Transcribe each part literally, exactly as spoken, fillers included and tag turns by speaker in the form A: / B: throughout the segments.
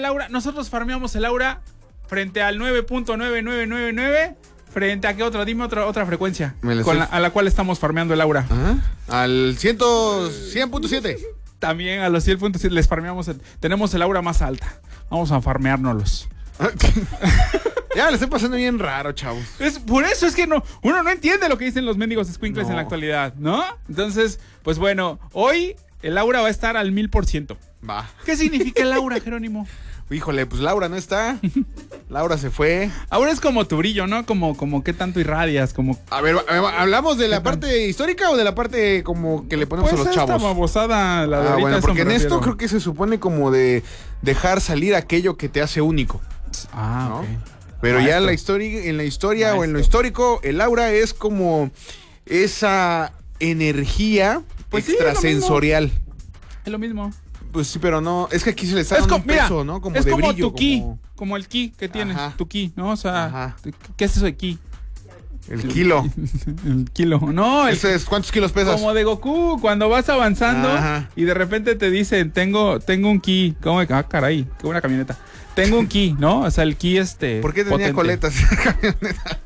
A: el aura. Nosotros farmeamos el aura frente al nueve punto nueve nueve nueve nueve. ¿Frente a qué otra? Dime otra, otra frecuencia con la, a la cual estamos farmeando el aura.
B: Ajá. Al cien punto siete.
A: También a los cien punto siete les farmeamos. El, tenemos el aura más alta. Vamos a farmeárnoslos.
B: Ya, le estoy pasando bien raro, chavos.
A: Es, por eso es que no, uno no entiende lo que dicen los mendigos squinkles no. en la actualidad, ¿no? Entonces, pues bueno, hoy el aura va a estar al mil por ciento.
B: Va.
A: ¿Qué significa el aura, Jerónimo?
B: Híjole, pues Laura no está. Laura se fue.
A: Ahora es como tu brillo, ¿no? Como, como qué tanto irradias, como...
B: A ver, ¿hablamos de la parte histórica o de la parte como que le ponemos
A: pues
B: a los chavos?
A: Pues esta babosada, la de
B: ah,
A: ahorita,
B: bueno, porque en
A: refiero.
B: esto creo que se supone como de dejar salir aquello que te hace único.
A: Ah,
B: ¿no?
A: ok.
B: Pero
A: Maestro.
B: ya en la historia, en la historia
A: Maestro.
B: o en lo histórico, el aura es como esa energía
A: pues
B: extrasensorial.
A: Sí, es lo mismo.
B: Pues sí, pero no, es que aquí se le está
A: es
B: dando
A: como,
B: un peso,
A: mira,
B: ¿no? Como
A: es
B: de
A: como
B: brillo,
A: tu ki,
B: como...
A: como el ki que tienes,
B: Ajá.
A: tu ki, ¿no? O sea,
B: Ajá.
A: ¿qué es eso de ki?
B: El kilo.
A: El kilo. No, el,
B: Eso es, ¿cuántos kilos pesas?
A: Como de Goku, cuando vas avanzando
B: Ajá.
A: y de repente te dicen, tengo, tengo un ki. ¿Cómo? Ah, caray, qué buena camioneta. Tengo un ki, ¿no? O sea, el ki este.
B: ¿Por qué tenía
A: potente.
B: coletas esa camioneta?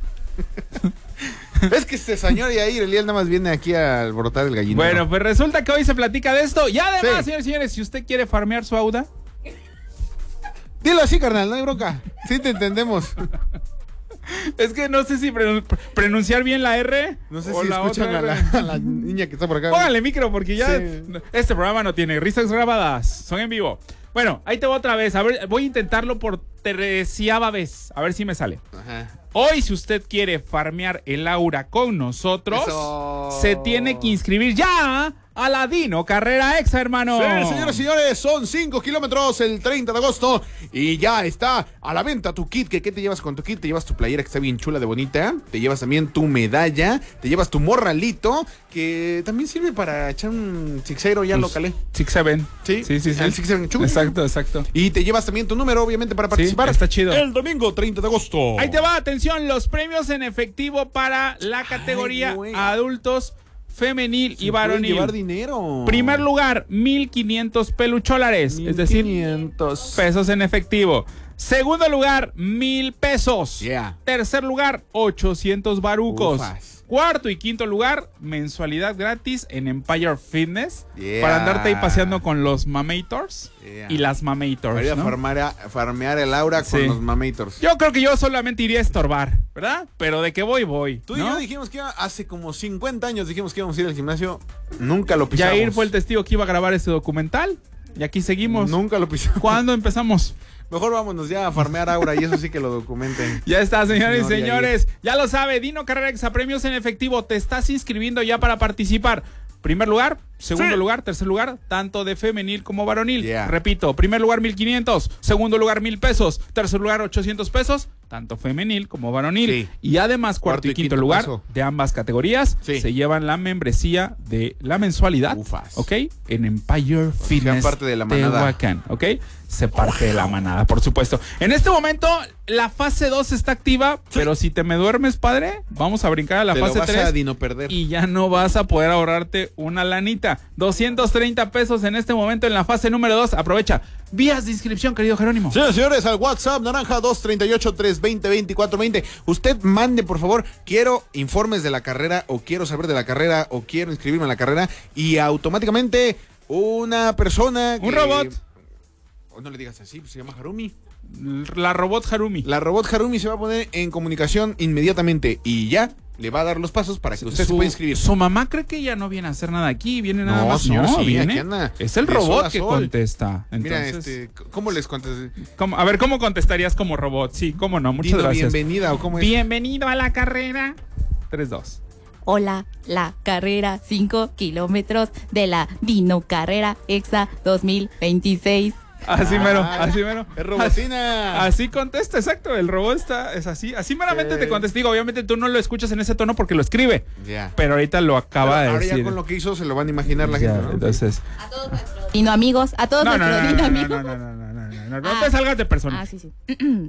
B: Es que este señor Yair Eliel nada más viene aquí a alborotar el gallinero.
A: Bueno, pues resulta que hoy se platica de esto. Y además,
B: Sí.
A: señores y señores, si usted quiere farmear su Auda.
B: Dilo así, carnal, no hay bronca. Sí te entendemos.
A: Es que no sé si pronun- pronunciar bien la R.
B: No sé
A: o
B: si
A: la
B: escuchan
A: otra
B: a la,
A: R.
B: a la niña que está por acá.
A: Póngale micro porque ya
B: Sí.
A: este programa no tiene risas grabadas, son en vivo. Bueno, ahí te voy otra vez. A ver, voy a intentarlo por treceava vez. A ver si me sale.
B: Ajá.
A: Hoy, si usted quiere farmear el aura con nosotros,
B: Eso.
A: se tiene que inscribir ya a la Dino Carrera Exa, hermano.
B: Sí, señores y señores, son cinco kilómetros el treinta de agosto y ya está a la venta tu kit. ¿Qué, ¿Qué te llevas con tu kit? Te llevas tu playera que está bien chula de bonita, te llevas también tu medalla, te llevas tu morralito, que también sirve para echar un sixero, ya
A: Pues,
B: lo calé.
A: Six Seven.
B: Sí,
A: sí, sí. sí.
B: el Six Seven Chung.
A: Exacto, exacto.
B: Y te llevas también tu número, obviamente, para participar.
A: Sí, está chido.
B: El domingo treinta de agosto.
A: Ahí te va, atención, los premios en efectivo para la categoría
B: Ay, güey.
A: adultos, femenil
B: Se
A: y
B: puede
A: varonil.
B: llevar dinero.
A: Primer lugar, mil quinientos pelucholares, es decir,
B: mil quinientos
A: pesos en efectivo. Segundo lugar, mil pesos.
B: Yeah.
A: Tercer lugar, ochocientos barucos.
B: Ufas.
A: Cuarto y quinto lugar, mensualidad gratis en Empire Fitness.
B: Yeah.
A: Para andarte ahí paseando con los mamators
B: Yeah.
A: y las mamators.
B: Para ir a
A: ¿no?
B: farmar a- farmear el aura con
A: Sí.
B: los mamators.
A: Yo creo que yo solamente iría a estorbar, ¿verdad? Pero de que voy, voy.
B: Tú y
A: ¿no?
B: yo dijimos que iba, hace como cincuenta años dijimos que íbamos a ir al gimnasio. Nunca lo pisamos.
A: Jair fue el testigo que iba a grabar este documental. Y aquí seguimos.
B: Nunca lo pisamos.
A: ¿Cuándo empezamos?
B: Mejor vámonos ya a farmear aura y eso sí que lo documenten.
A: Ya está, señores y
B: Señor
A: señores. Ya lo sabe, Dino Carrera Exa, premios en efectivo. Te estás inscribiendo ya para participar. Primer lugar, segundo
B: Sí.
A: lugar, tercer lugar, tanto de femenil como varonil.
B: Yeah.
A: Repito, primer lugar mil quinientos, segundo lugar mil pesos, tercer lugar ochocientos pesos, tanto femenil como varonil.
B: Sí.
A: Y además cuarto, y quinto, lugar
B: peso.
A: de ambas categorías
B: Sí.
A: se llevan la membresía de la mensualidad.
B: Ufas.
A: ¿Ok? En Empire Fitness.
B: parte de la manada.
A: Tehuacán, ¿ok? Se parte de la manada, por supuesto. En este momento, la fase dos está activa, pero si te me duermes, padre, vamos a brincar a la
B: Te
A: fase
B: lo vas
A: tres.
B: a dino perder.
A: Y ya no vas a poder ahorrarte una lanita. doscientos treinta pesos en este momento en la fase número dos. Aprovecha. Vías de inscripción, querido Jerónimo.
B: Señores, señores, al WhatsApp naranja dos treinta y ocho, trescientos veinte, veinticuatro veinte. Usted mande, por favor, quiero informes de la carrera o quiero saber de la carrera o quiero inscribirme en la carrera y automáticamente una persona que...
A: Un robot.
B: O no le digas así, pues se llama Harumi.
A: La robot Harumi.
B: La robot Harumi se va a poner en comunicación inmediatamente y ya le va a dar los pasos para que usted
A: su,
B: se pueda inscribir.
A: Su mamá cree que ya no viene a hacer nada aquí, viene nada
B: No,
A: más.
B: señor,
A: no,
B: sí,
A: viene.
B: aquí anda
A: Es el
B: de sol
A: robot
B: a
A: que
B: sol.
A: contesta. Entonces,
B: Mira, este, ¿cómo les contestas?
A: ¿cómo? A ver, ¿cómo contestarías como robot? Sí, cómo no, muchas
B: Dino,
A: gracias.
B: bienvenida o cómo es.
A: Bienvenido a la carrera. tres dos.
C: Hola, la carrera cinco kilómetros de la Dino Carrera Exa dos mil veintiséis.
A: Así mero,
B: Ah,
A: así mero.
B: Es robotina.
A: Así, así contesta, exacto. El robot está, es así. Así meramente
B: Sí.
A: te contesta. Digo, obviamente tú no lo escuchas en ese tono porque lo escribe.
B: Ya.
A: Pero ahorita lo acaba
B: Pero
A: de
B: ahora
A: decir.
B: ya con lo que hizo se lo van a imaginar la
A: Ya,
B: gente, ¿no?
A: entonces.
C: A todos nuestros Dino amigos, a todos
A: No, no,
C: nuestros
A: no,
C: Dino
A: no,
C: amigos.
A: no, no, no, no, no, no, no, no
C: Ah.
A: te salgas de persona.
C: Ah, sí, sí.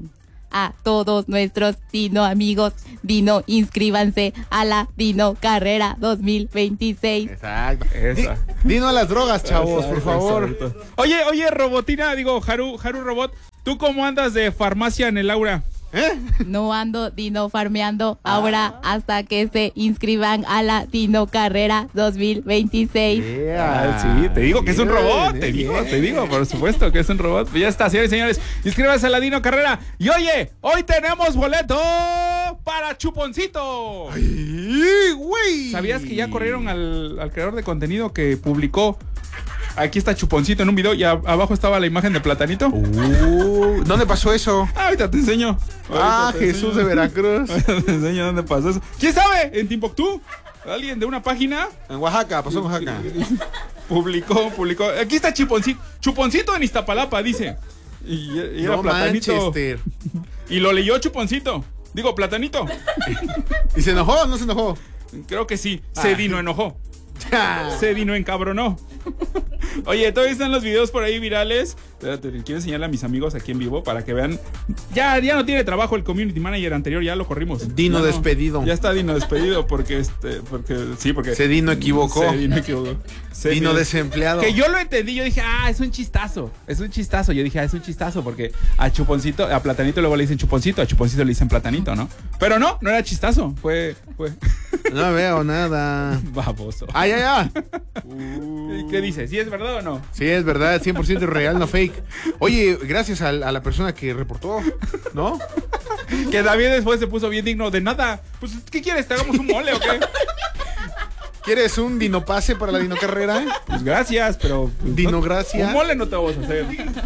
C: A todos nuestros Dino amigos, Dino, inscríbanse a la Dino Carrera dos mil veintiséis.
B: Exacto.
A: Esa.
B: Di- Dino a las drogas, chavos, por
A: Exacto,
B: favor.
A: exacto. Oye, oye, Robotina, digo, Haru, Haru Robot, ¿Tú cómo andas de farmacia en el Aura?
C: ¿Eh? No ando dino farmeando ah. ahora hasta que se inscriban a la Dino Carrera dos mil veintiséis.
A: Yeah. Ah, sí, te digo que es un robot, te digo, te digo, por supuesto que es un robot. Pues ya está, señores y señores, inscríbanse a la Dino Carrera. Y oye, hoy tenemos boleto para Chuponcito.
B: Ay, güey.
A: ¿Sabías que ya corrieron al, al creador de contenido que publicó? Aquí está Chuponcito en un video y a, abajo estaba la imagen de Platanito.
B: Uh, ¿Dónde pasó eso?
A: Ah, ahorita te enseño. Ahorita
B: ah,
A: te
B: Jesús
A: enseño.
B: de Veracruz.
A: Ahorita te enseño dónde pasó eso. ¿Quién sabe? ¿En Timbuktu? ¿Alguien de una página?
B: En Oaxaca, pasó en Oaxaca.
A: publicó, publicó. Aquí está Chuponcito. Chuponcito en Iztapalapa, dice. Y, y era
B: no
A: Platanito.
B: Manchester.
A: Y lo leyó Chuponcito. Digo, Platanito.
B: ¿Y se enojó o no se enojó?
A: Creo que sí. Ah. Se dino enojó. Se vino encabronó. Oye, todavía están los videos por ahí virales. Espérate, quiero enseñarle a mis amigos aquí en vivo para que vean. Ya, ya no tiene trabajo el community manager anterior, ya lo corrimos.
B: Dino
A: ya
B: despedido.
A: No, ya está Dino despedido porque este, porque sí, porque
B: se Dino equivocó.
A: Se Dino equivocó. Se
B: Dino desempleado.
A: Que yo lo entendí, yo dije, ah, es un chistazo. Es un chistazo. Yo dije, ah, es un chistazo porque a Chuponcito, a Platanito luego le dicen Chuponcito, a Chuponcito le dicen Platanito, ¿no? Pero no, no era chistazo. Fue, fue.
B: No veo nada.
A: Baboso.
B: Ay, ay, ay.
A: Uh. ¿Qué dice? ¿Sí es verdad o no?
B: Sí, es verdad, cien por ciento real, no fake. Oye, gracias a, a la persona que reportó, ¿no?
A: Que David después se puso bien digno de nada. Pues, ¿qué quieres? ¿Te hagamos un mole o qué?
B: ¿Quieres un dino pase para la dino carrera?
A: Pues gracias, pero... Pues,
B: dino
A: no,
B: gracias.
A: Un mole no te vamos a hacer.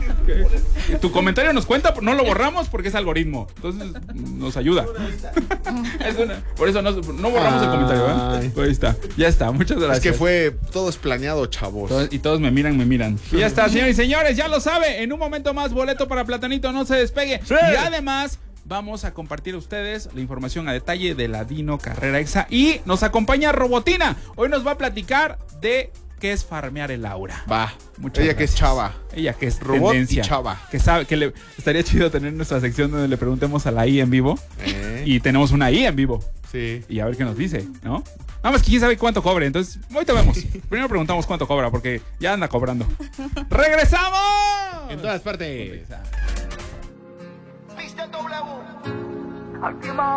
A: Tu comentario nos cuenta, no lo borramos porque es algoritmo. Entonces nos ayuda. Es una, por eso no, no borramos Ay. el comentario, ¿eh? Pues ahí está. Ya está, muchas gracias.
B: Es que fue, todo es planeado, chavos.
A: Todos, y todos me miran, me miran. Y ya está, señores y señores, ya lo sabe. En un momento más, boleto para Platanito, no se despegue. Sí. Y además... vamos a compartir a ustedes la información a detalle de la Dino Carrera Exa. Y nos acompaña Robotina. Hoy nos va a platicar de qué es farmear el Aura.
B: Va. Muchas Ella gracias. Que es chava.
A: Ella que es
B: robot
A: tendencia.
B: Y chava.
A: Que sabe que le estaría chido tener nuestra sección donde le preguntemos a la I en vivo. Eh. Y tenemos una I en vivo.
B: Sí.
A: Y a ver qué nos dice, ¿no? Nada más que quién sabe cuánto cobre. Entonces, ahorita vemos. Primero preguntamos cuánto cobra porque ya anda cobrando. ¡Regresamos!
B: En todas partes.
D: Última